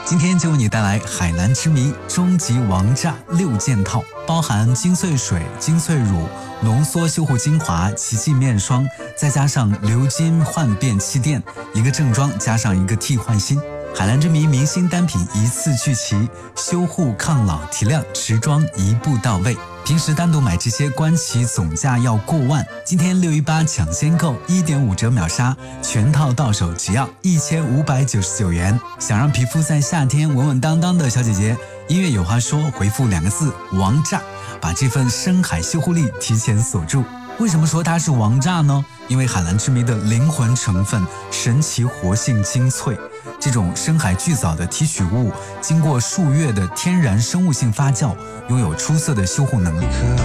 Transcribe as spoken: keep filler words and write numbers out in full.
今天就为你带来海蓝之谜终极王炸六件套，包含精粹水、精粹乳、浓缩修护精华、奇迹面霜，再加上鎏金焕变气垫，一个正装加上一个替换芯。海蓝之谜明星单品一次聚齐，修护抗老提亮，持妆一步到位。平时单独买这些官旗总价要过万，今天六一八抢先购 一点五 折秒杀，全套到手只要一千五百九十九元。想让皮肤在夏天稳稳当当的小姐姐，音乐有话说回复两个字王炸，把这份深海修护力提前锁住。为什么说它是王炸呢？因为海蓝之谜的灵魂成分神奇活性精粹，这种深海巨藻的提取物经过数月的天然生物性发酵，拥有出色的修护能力。